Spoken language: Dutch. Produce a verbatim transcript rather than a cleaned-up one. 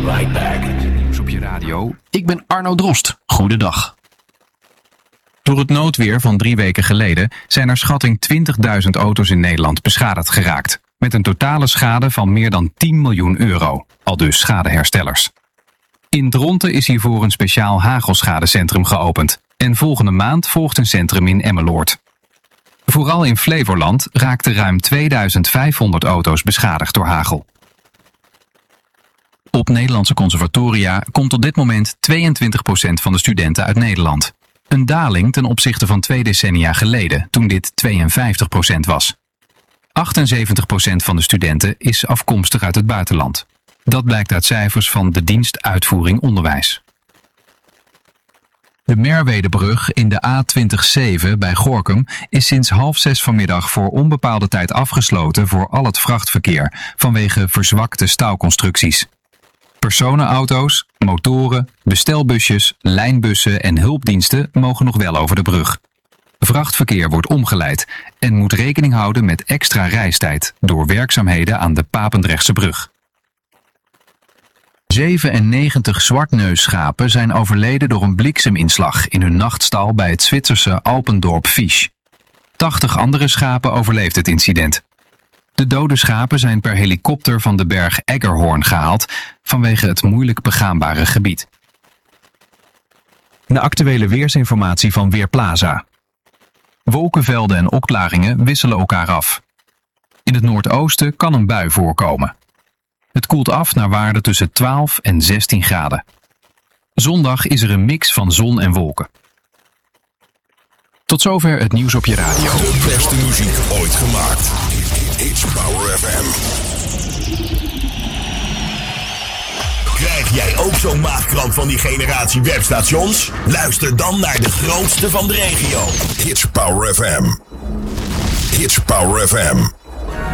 right back. Nieuws op je radio. Ik ben Arno Drost. Goedendag. Door het noodweer van drie weken geleden zijn naar schatting twintigduizend auto's in Nederland beschadigd geraakt. Met een totale schade van meer dan tien miljoen euro. Aldus schadeherstellers. In Dronten is hiervoor een speciaal hagelschadecentrum geopend. En volgende maand volgt een centrum in Emmeloord. Vooral in Flevoland raakten ruim tweeduizend vijfhonderd auto's beschadigd door hagel. Op Nederlandse conservatoria komt op dit moment tweeëntwintig procent van de studenten uit Nederland. Een daling ten opzichte van twee decennia geleden, toen dit tweeënvijftig procent was. achtenzeventig procent van de studenten is afkomstig uit het buitenland. Dat blijkt uit cijfers van de dienst Uitvoering Onderwijs. De Merwedebrug in de A twintig zeven bij Gorinchem is sinds half zes vanmiddag voor onbepaalde tijd afgesloten voor al het vrachtverkeer vanwege verzwakte staalconstructies. Personenauto's, motoren, bestelbusjes, lijnbussen en hulpdiensten mogen nog wel over de brug. Vrachtverkeer wordt omgeleid en moet rekening houden met extra reistijd door werkzaamheden aan de Papendrechtse brug. zevenennegentig zwartneusschapen zijn overleden door een blikseminslag in hun nachtstal bij het Zwitserse Alpendorp Fisch. tachtig andere schapen overleefden het incident. De dode schapen zijn per helikopter van de berg Eggerhorn gehaald vanwege het moeilijk begaanbare gebied. De actuele weersinformatie van Weerplaza. Wolkenvelden en opklaringen wisselen elkaar af. In het noordoosten kan een bui voorkomen. Het koelt af naar waarden tussen twaalf en zestien graden. Zondag is er een mix van zon en wolken. Tot zover het nieuws op je radio. De beste muziek ooit gemaakt. It's Power F M. Krijg jij ook zo'n maagkramp van die generatie webstations? Luister dan naar de grootste van de regio. It's Power F M. It's Power F M.